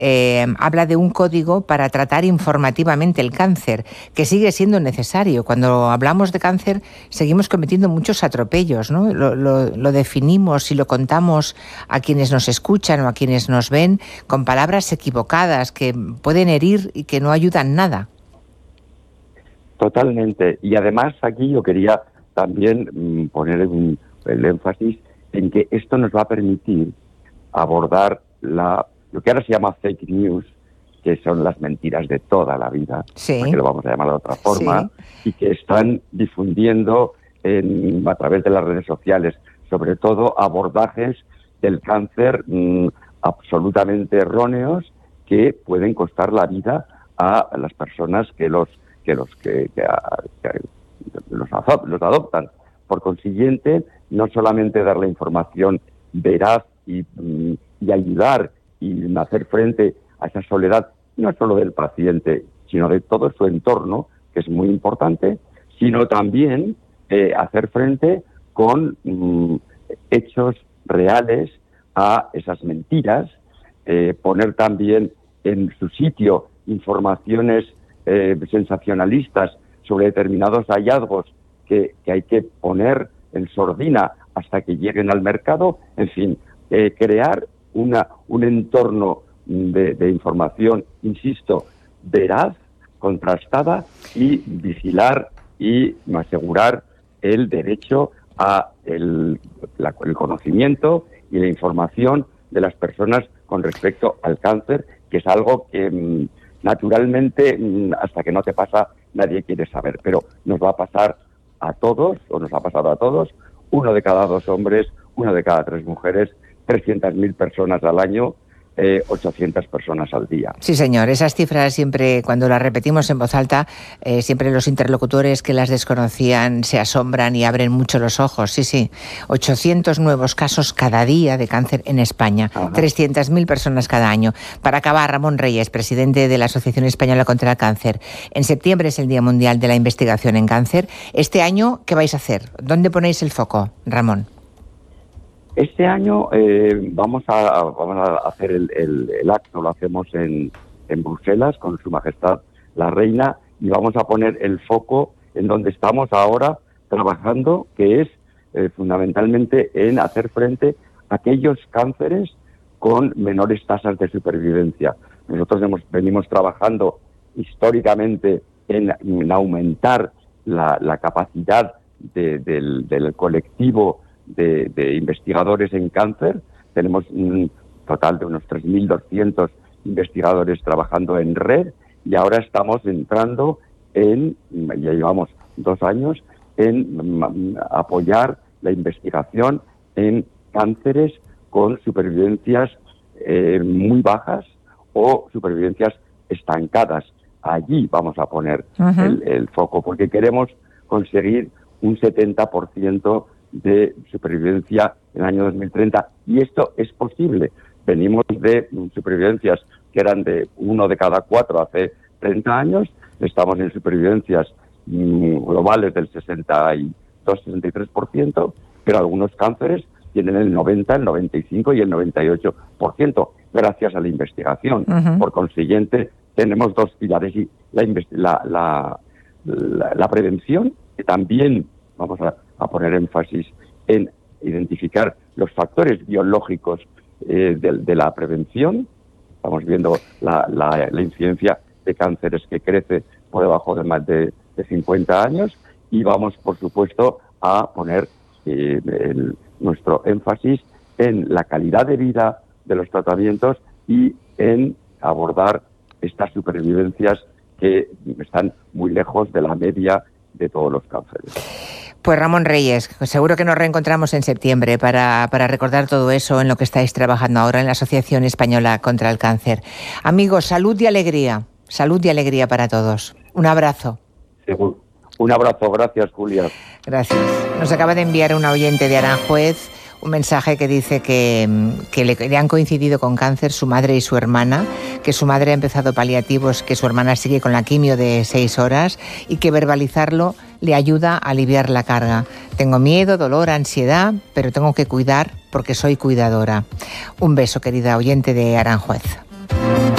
habla de un código para tratar informativamente el cáncer, que sigue siendo necesario. Cuando hablamos de cáncer seguimos cometiendo muchos atropellos, ¿no? Lo definimos y lo contamos a quienes nos escuchan o a quienes nos ven con palabras equivocadas que pueden herir y que no ayudan nada. Totalmente. Y además aquí yo quería también poner el énfasis en que esto nos va a permitir abordar lo que ahora se llama fake news, que son las mentiras de toda la vida, Sí. porque lo vamos a llamar de otra forma, Sí. y que están difundiendo a través de las redes sociales, sobre todo abordajes del cáncer absolutamente erróneos que pueden costar la vida a las personas que los adoptan. Por consiguiente, no solamente dar la información veraz y ayudar y hacer frente a esa soledad, no solo del paciente, sino de todo su entorno, que es muy importante, sino también hacer frente con hechos reales a esas mentiras, poner también en su sitio informaciones sensacionalistas sobre determinados hallazgos que hay que poner en sordina hasta que lleguen al mercado, en fin, crear un entorno de información, insisto, veraz, contrastada y vigilar y asegurar el derecho a el conocimiento y la información de las personas con respecto al cáncer, que es algo que naturalmente, hasta que no te pasa, nadie quiere saber, pero nos va a pasar a todos, o nos ha pasado a todos, 1 de cada 2 hombres, 1 de cada 3 mujeres, 300.000 personas al año, 800 personas al día. Sí, señor. Esas cifras siempre, cuando las repetimos en voz alta, siempre los interlocutores que las desconocían se asombran y abren mucho los ojos. Sí, sí. 800 nuevos casos cada día de cáncer en España. Ajá. 300.000 personas cada año. Para acabar, Ramón Reyes, presidente de la Asociación Española contra el Cáncer. En septiembre es el Día Mundial de la Investigación en Cáncer. Este año, ¿qué vais a hacer? ¿Dónde ponéis el foco, Ramón? Este año vamos a hacer el acto, lo hacemos en Bruselas con Su Majestad la Reina, y vamos a poner el foco en donde estamos ahora trabajando, que es fundamentalmente en hacer frente a aquellos cánceres con menores tasas de supervivencia. Nosotros venimos trabajando históricamente en aumentar la capacidad del colectivo de investigadores en cáncer. Tenemos un total de unos 3.200 investigadores trabajando en red, y ahora estamos entrando ya llevamos 2 años, en apoyar la investigación en cánceres con supervivencias muy bajas o supervivencias estancadas. Allí vamos a poner el foco, porque queremos conseguir un 70% de supervivencia en el año 2030, y esto es posible. Venimos de supervivencias que eran de 1 de cada 4 hace 30 años, estamos en supervivencias globales del 62-63%, pero algunos cánceres tienen el 90, el 95 y el 98%, gracias a la investigación. Por consiguiente, tenemos 2 pilares, y la prevención, que también vamos a poner énfasis en identificar los factores biológicos de la prevención. Estamos viendo la incidencia de cánceres que crece por debajo de más de 50 años, y vamos, por supuesto, a poner nuestro énfasis en la calidad de vida de los tratamientos y en abordar estas supervivencias que están muy lejos de la media de todos los cánceres. Pues Ramón Reyes, seguro que nos reencontramos en septiembre para recordar todo eso en lo que estáis trabajando ahora en la Asociación Española contra el Cáncer. Amigos, salud y alegría para todos. Un abrazo. Seguro. Un abrazo, gracias, Julia. Gracias. Nos acaba de enviar una oyente de Aranjuez un mensaje que dice que le han coincidido con cáncer su madre y su hermana, que su madre ha empezado paliativos, que su hermana sigue con la quimio de 6 horas y que verbalizarlo le ayuda a aliviar la carga. Tengo miedo, dolor, ansiedad, pero tengo que cuidar porque soy cuidadora. Un beso, querida oyente de Aranjuez.